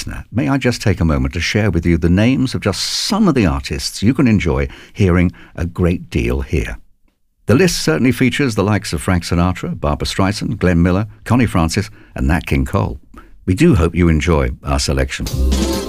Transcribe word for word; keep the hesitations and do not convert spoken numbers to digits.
listener, may I just take a moment to share with you the names of just some of the artists you can enjoy hearing a great deal here. The list certainly features the likes of Frank Sinatra, Barbra Streisand, Glenn Miller, Connie Francis and Nat King Cole. We do hope you enjoy our selection.